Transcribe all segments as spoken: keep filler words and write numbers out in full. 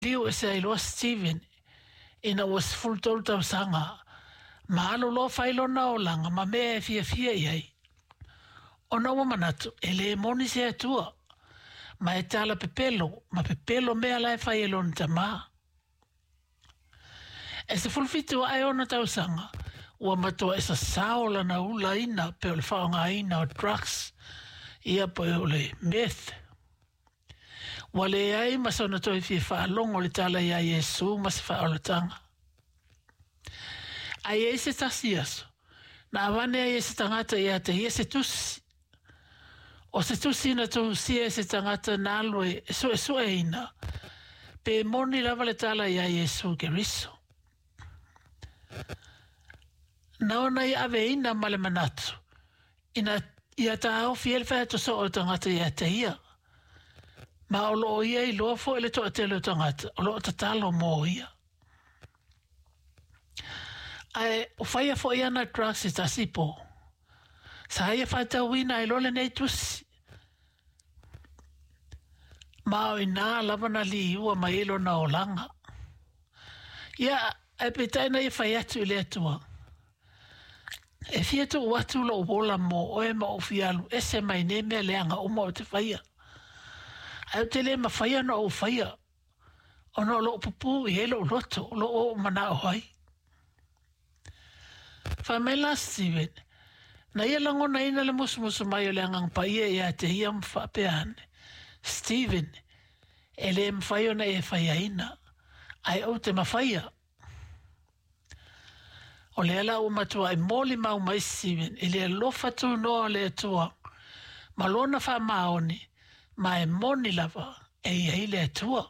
Liu e se ilo Steven ina was full tol tau sanga ma alo lo failo na o langa ma me e fia fia iai. Ona wa manatu e le moni se atua ma e tala pepelo ma pepelo mea lai fai elo ni tama. E se fulfitu ai ona tau sanga ua matua e sa saola na ula ina pe o le whaonga ina o drugs ia po e o le meth. Wale ai masona toi fi whaalongo le tala ia Yesu mas whaolatanga. Ai e se tasi aso. Na awane ai e se tangata ia te ia se tusi. O se tusi na tu si e se tangata na alwe e so e so e ina. Pe moni lava le tala ia Yesu ke riso. Na ona i ave ina male manatu. Ina ia ta au fiel whae to so o tangata ia te ia. Ma o loo ia i loa fo ele to atele o tangata. O loo tatalo mo ia. Ai, o whaia fo ia na drugs i tasipo. Sa haia whata wina i lole nei tusi. Ma o ina lava na li ua ma ilo na o langa. Ia, e petaina i whaiatu i le atua. E fiatu watu lo wola mo o e ma o fialu ese mai ne mea leanga o mo o te whaia. Au te le ma whaia na o whaia. O no lo pupu i helo loto lo o mana o hai. Whamela Steven, na ia lango na ina le musumusu mai o le angang pa ia ia te ia mwhapeane. Steven, e le mwhaio na e whaia ina. Ai o te mawhaia. O le ala o matua e moli mau mai Steven, e le lofa tu noa le atua. Ma lona wha maoni, ma e moni lava, e ia i le atua.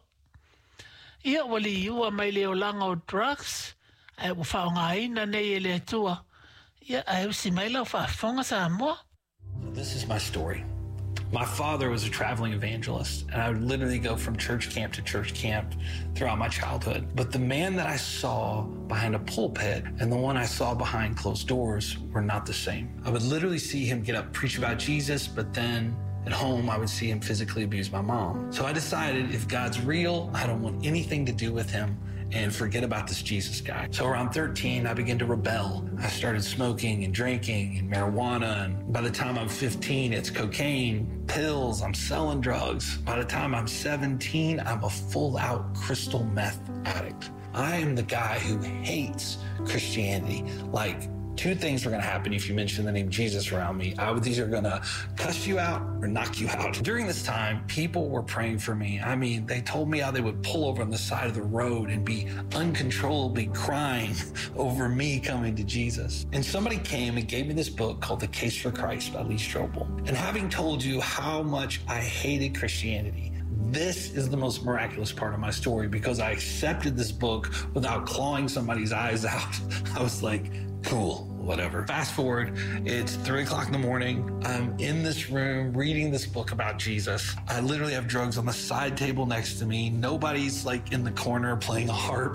Ia wali iua mai le o langa o drugs, ai o whaonga ina nei e le atua. Ia ai usi mai lau whaafonga sa amoa. This is my story. My father was a traveling evangelist, and I would literally go from church camp to church camp throughout my childhood. But the man that I saw behind a pulpit and the one I saw behind closed doors were not the same. I would literally see him get up, preach about Jesus, but then at home, I would see him physically abuse my mom. So I decided if God's real, I don't want anything to do with him and forget about this Jesus guy. So around thirteen, I began to rebel. I started smoking and drinking and marijuana. And by the time I'm fifteen, it's cocaine, pills, I'm selling drugs. By the time I'm seventeen, I'm a full out crystal meth addict. I am the guy who hates Christianity. Like, two things were going to happen if you mention the name Jesus around me. I was either going to cuss you out or knock you out. During this time, people were praying for me. I mean, they told me how they would pull over on the side of the road and be uncontrollably crying over me coming to Jesus. And somebody came and gave me this book called The Case for Christ by Lee Strobel. And having told you how much I hated Christianity, this is the most miraculous part of my story, because I accepted this book without clawing somebody's eyes out. I was like, cool, whatever. Fast forward, it's three o'clock in the morning. I'm in this room reading this book about Jesus. I literally have drugs on the side table next to me. Nobody's like in the corner playing a harp.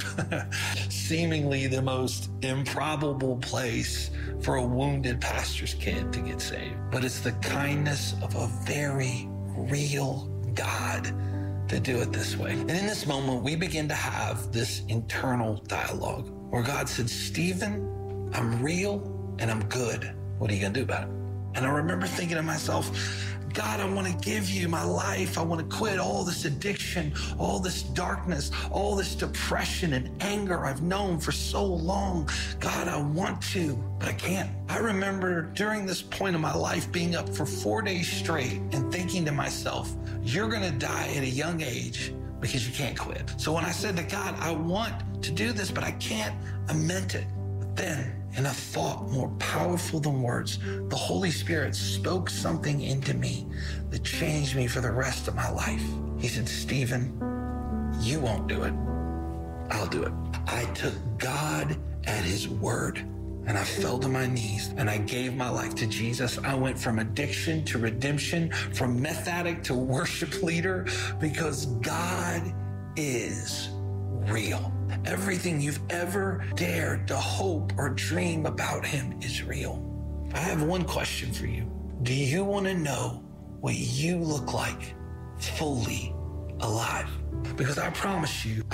Seemingly the most improbable place for a wounded pastor's kid to get saved. But it's the kindness of a very real God to do it this way. And in this moment, we begin to have this internal dialogue where God said, Stephen, I'm real and I'm good. What are you going to do about it? And I remember thinking to myself, God, I want to give you my life. I want to quit all this addiction, all this darkness, all this depression and anger I've known for so long. God, I want to, but I can't. I remember during this point of my life being up for four days straight and thinking to myself, you're going to die at a young age because you can't quit. So when I said to God, I want to do this, but I can't, I meant it. But then, in a thought more powerful than words, the Holy Spirit spoke something into me that changed me for the rest of my life. He said, Stephen, you won't do it. I'll do it. I took God at his word and I fell to my knees and I gave my life to Jesus. I went from addiction to redemption, from meth addict to worship leader, because God is real. Everything you've ever dared to hope or dream about him is real. I have one question for you. Do you want to know what you look like fully alive. Because I promise you,